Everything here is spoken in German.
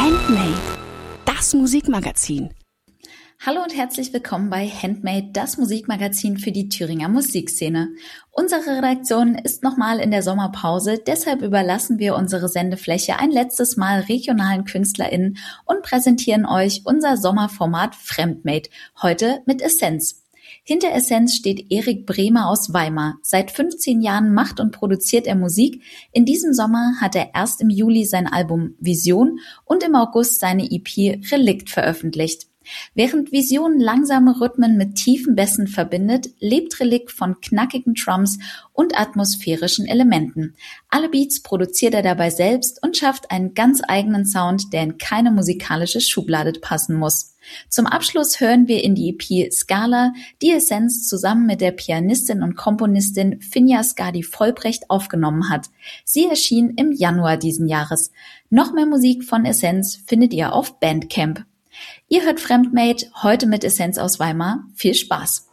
Handmade, das Musikmagazin. Hallo und herzlich willkommen bei Handmade, das Musikmagazin für die Thüringer Musikszene. Unsere Redaktion ist nochmal in der Sommerpause, deshalb überlassen wir unsere Sendefläche ein letztes Mal regionalen KünstlerInnen und präsentieren euch unser Sommerformat Fremdmade, heute mit Essenz. Hinter Essenz steht Erik Bremer aus Weimar. Seit 15 Jahren macht und produziert er Musik. In diesem Sommer hat er erst im Juli sein Album Vision und im August seine EP Relikt veröffentlicht. Während Vision langsame Rhythmen mit tiefen Bässen verbindet, lebt Relikt von knackigen Drums und atmosphärischen Elementen. Alle Beats produziert er dabei selbst und schafft einen ganz eigenen Sound, der in keine musikalische Schublade passen muss. Zum Abschluss hören wir in die EP Scala, die Essenz zusammen mit der Pianistin und Komponistin Finja Skadi-Vollbrecht aufgenommen hat. Sie erschien im Januar diesen Jahres. Noch mehr Musik von Essenz findet ihr auf Bandcamp. Ihr hört Fremdmade, heute mit Essenz aus Weimar. Viel Spaß!